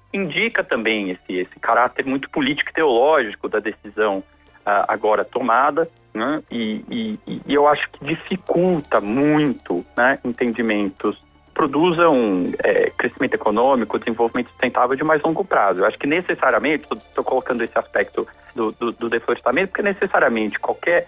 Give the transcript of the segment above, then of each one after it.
indica também esse caráter muito político e teológico da decisão agora tomada, né? E eu acho que dificulta muito, né, entendimentos, produzam crescimento econômico, desenvolvimento sustentável de mais longo prazo. Eu acho que necessariamente, estou colocando esse aspecto do deflorestamento, porque necessariamente qualquer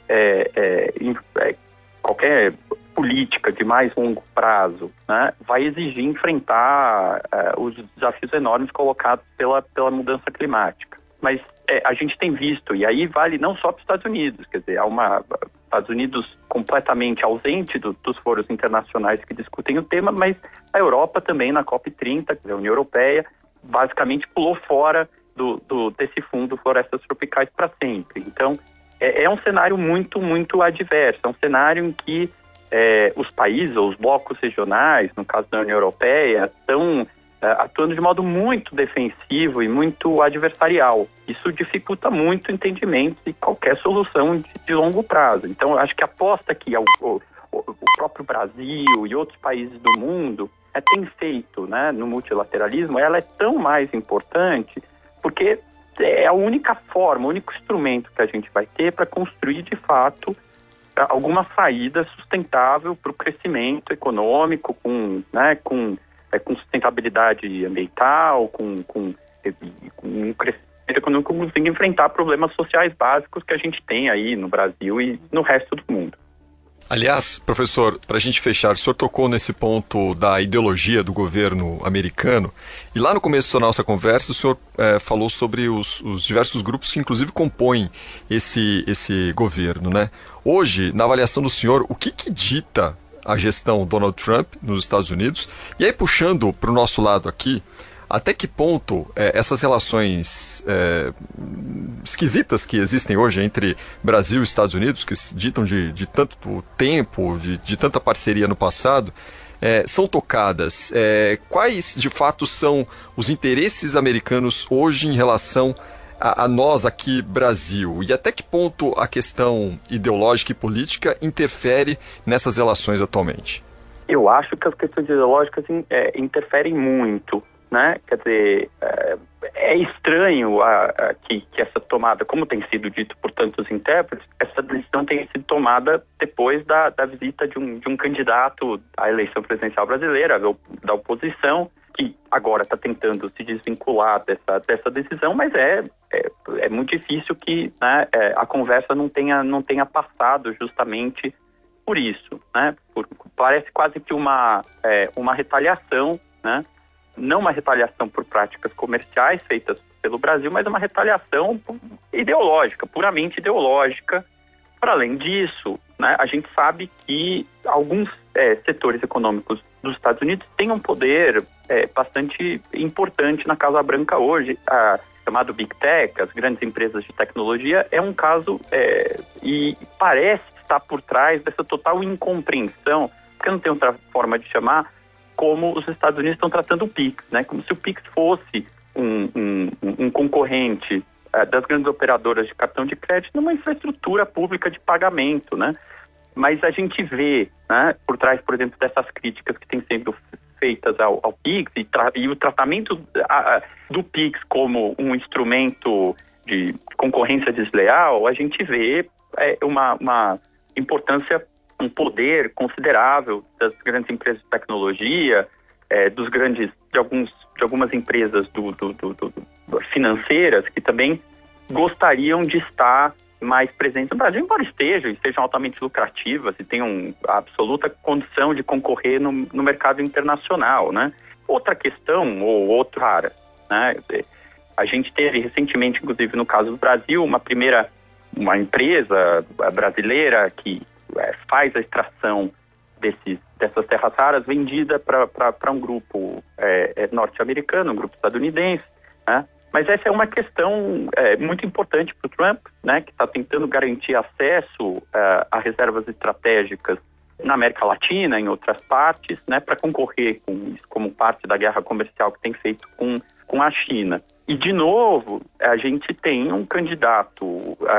política de mais longo prazo, né, vai exigir enfrentar os desafios enormes colocados pela mudança climática. Mas a gente tem visto, e aí vale não só para os Estados Unidos, quer dizer, Estados Unidos completamente ausente dos foros internacionais que discutem o tema, mas a Europa também na COP30, a União Europeia, basicamente pulou fora desse fundo Florestas Tropicais para sempre. Então, é um cenário muito, muito adverso, é um cenário em que os países, ou os blocos regionais, no caso da União Europeia, estão atuando de modo muito defensivo e muito adversarial. Isso dificulta muito o entendimento de qualquer solução de longo prazo. Então, eu acho que a aposta que o próprio Brasil e outros países do mundo tem feito, né, no multilateralismo, ela é tão mais importante porque é a única forma, o único instrumento que a gente vai ter para construir, de fato, alguma saída sustentável para o crescimento econômico, com sustentabilidade ambiental, com um crescimento econômico, conseguindo enfrentar problemas sociais básicos que a gente tem aí no Brasil e no resto do mundo. Aliás, professor, para a gente fechar, o senhor tocou nesse ponto da ideologia do governo americano, e lá no começo da nossa conversa o senhor falou sobre os diversos grupos que inclusive compõem esse governo, né? Hoje, na avaliação do senhor, o que dita a gestão Donald Trump nos Estados Unidos? E aí, puxando para o nosso lado aqui, até que ponto essas relações esquisitas que existem hoje entre Brasil e Estados Unidos, que se ditam de tanto tempo, de tanta parceria no passado, são tocadas? Quais, de fato, são os interesses americanos hoje em relação a nós aqui, Brasil? E até que ponto a questão ideológica e política interfere nessas relações atualmente? Eu acho que as questões ideológicas interferem muito, né? Quer dizer, é estranho que essa tomada, como tem sido dito por tantos intérpretes, essa decisão tenha sido tomada depois da visita de um candidato à eleição presidencial brasileira, da oposição, que agora está tentando se desvincular dessa decisão, mas é muito difícil que, né, a conversa não tenha passado justamente por isso, né? Parece quase que uma retaliação, né? Não uma retaliação por práticas comerciais feitas pelo Brasil, mas uma retaliação ideológica, puramente ideológica. Para além disso, né, a gente sabe que alguns setores econômicos dos Estados Unidos têm um poder bastante importante na Casa Branca hoje, chamado Big Tech, as grandes empresas de tecnologia, é um caso e parece estar por trás dessa total incompreensão, porque não tem outra forma de chamar, como os Estados Unidos estão tratando o Pix, né? Como se o Pix fosse um concorrente das grandes operadoras de cartão de crédito numa infraestrutura pública de pagamento, né? Mas a gente vê, né, por trás, por exemplo, dessas críticas que têm sido feitas ao Pix e o tratamento do Pix como um instrumento de concorrência desleal, a gente vê uma importância, um poder considerável das grandes empresas de tecnologia, de algumas empresas financeiras que também gostariam de estar mais presentes no Brasil, embora estejam e sejam altamente lucrativas e tenham absoluta condição de concorrer no mercado internacional, né? Outra questão, ou outra área, né? A gente teve recentemente, inclusive no caso do Brasil, uma empresa brasileira que faz a extração dessas terras raras vendida para um grupo norte-americano, um grupo estadunidense, né? Mas essa é uma questão muito importante para o Trump, né, que está tentando garantir acesso a reservas estratégicas na América Latina, em outras partes, né, para concorrer como parte da guerra comercial que tem feito com a China. E, de novo, a gente tem um candidato